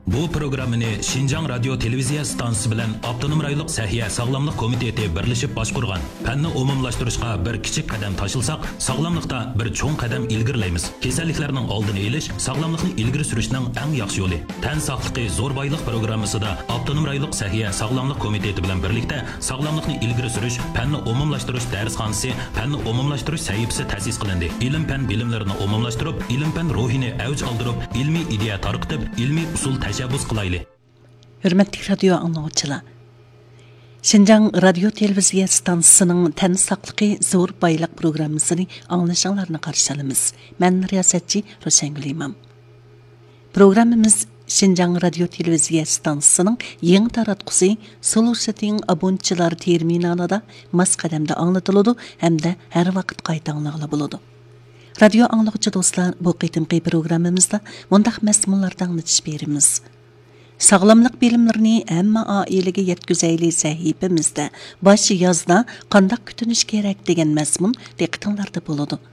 Bu programmani Şinjan Radyo Televiziya stansiyasi bilan Avtonom rayonluq Sahiya Sog'lomlik komiteti birlashib boshqargan. Fanni umumlashtirishga bir kichik qadam tashlsak, sog'lomlikda bir cho'ng qadam ilgirlaymiz. Kasalliklarning oldini olish, sog'lomlikni ilgari surishning eng yaxshi yo'li. Tan sog'ligi zo'r boylik programmasida Avtonom rayonluq Sahiya Sog'lomlik komiteti bilan birlikda sog'lomlikni ilgari surish, fanni umumlashtirish darsxonasi, fanni umumlashtirish sahifasi ta'sis qilindi. Ilm-fan bilimlarini umumlashtirib, ilm-fan ruhini avj oldirib, ilmiy ideya tarqitib, ilmiy usul tashabbus qilayli. Hürmetli radyo anlayıcılar. Şinjan Radyo Televiziya stansiyasining tan saqlıqı zo'r bayliq programmasini anglashinglarni qarshi olamiz. Men riyosatchi Roshangul Imam. Programmamiz Şinjan Radyo Televiziya stansiyasining yangi taratqusi Solusiting abonchilar terminalida mas qadamda anglatiladi hamda har vaqt qayta anglag'ili bo'ladi. Radyo anglag'uchi do'stlar, bu qitimqi programmamizda mundaq mazmunlardan anglatish beramiz. Sağlamlık bilimlerini hamma oilaga yetkazayli sahifamizda bosh yozda qanday kutinish kerak degan mazmun diqqatinglarda bo'ladi.